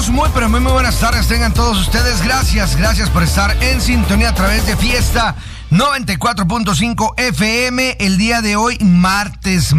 muy buenas tardes tengan todos ustedes. Gracias por estar en sintonía a través de Fiesta 94.5 FM. El día de hoy, martes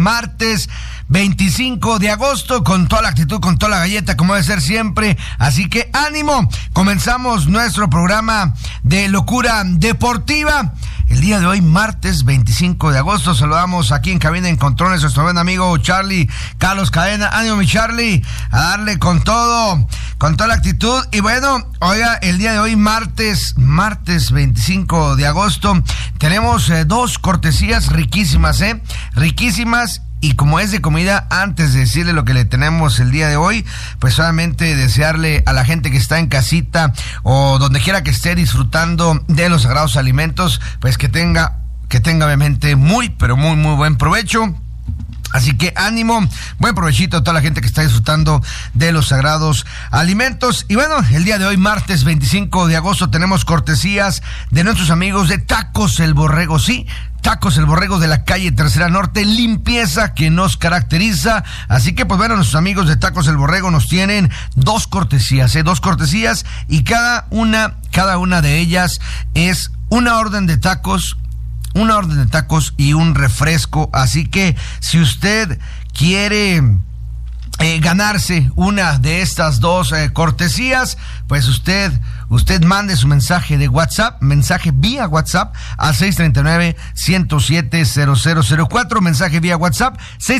25 de agosto, con toda la actitud, con toda la galleta, como debe ser siempre. Así que ánimo, comenzamos nuestro programa de locura deportiva. El día de hoy, martes 25 de agosto, saludamos aquí en cabina en controles a nuestro buen amigo Charlie Carlos Cadena. Ánimo, mi Charlie, a darle con todo, con toda la actitud. Y bueno, oiga, el día de hoy, martes 25 de agosto, tenemos dos cortesías riquísimas, riquísimas. Y como es de comida, antes de decirle lo que le tenemos el día de hoy, pues solamente desearle a la gente que está en casita o donde quiera que esté disfrutando de los sagrados alimentos, pues que tenga obviamente muy buen provecho. Así que ánimo, buen provechito a toda la gente que está disfrutando de los sagrados alimentos. Y bueno, el día de hoy, martes 25 de agosto, tenemos cortesías de nuestros amigos de Tacos El Borrego. Sí, Tacos El Borrego de la calle Tercera Norte, limpieza que nos caracteriza. Así que pues bueno, nuestros amigos de Tacos El Borrego nos tienen dos cortesías, y cada una de ellas es una orden de tacos y un refresco. Así que si usted quiere ganarse una de estas dos cortesías, pues usted mande su mensaje vía WhatsApp al 639-107-0004, mensaje vía WhatsApp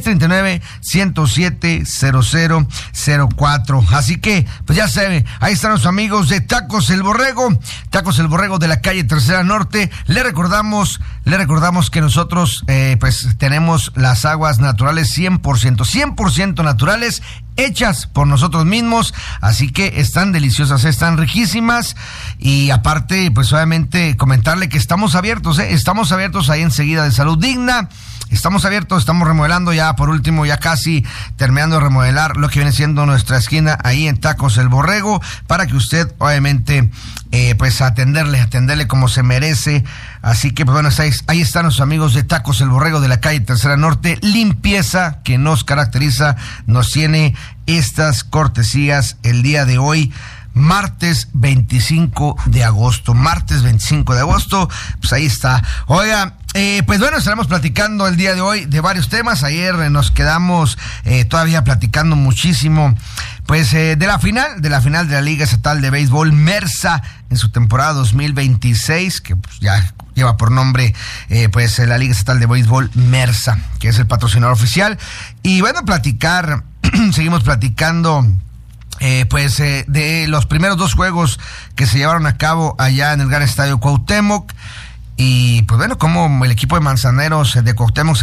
639-107-0004. Así que, pues ya sabe, ahí están los amigos de Tacos El Borrego de la calle Tercera Norte. Le recordamos que nosotros pues tenemos las aguas naturales 100% naturales, hechas por nosotros mismos, así que están deliciosas, están riquísimas. Y aparte, pues obviamente comentarle que estamos abiertos ahí enseguida de Salud Digna. Estamos remodelando ya, por último, ya casi terminando de remodelar lo que viene siendo nuestra esquina ahí en Tacos El Borrego, para que usted, obviamente, pues atenderle como se merece. Así que, pues bueno, ahí están los amigos de Tacos El Borrego de la calle Tercera Norte, limpieza que nos caracteriza, nos tiene estas cortesías el día de hoy, martes 25 de agosto, pues ahí está. Oiga, pues bueno, estaremos platicando el día de hoy de varios temas. Ayer nos quedamos todavía platicando muchísimo, pues de la final de la Liga Estatal de Béisbol MERSA en su temporada 2026, que pues ya lleva por nombre pues la Liga Estatal de Béisbol MERSA, que es el patrocinador oficial. Y bueno, seguimos platicando pues de los primeros dos juegos que se llevaron a cabo allá en el Gran Estadio Cuauhtémoc. Y pues bueno, como el equipo de Manzaneros de Cuauhtémoc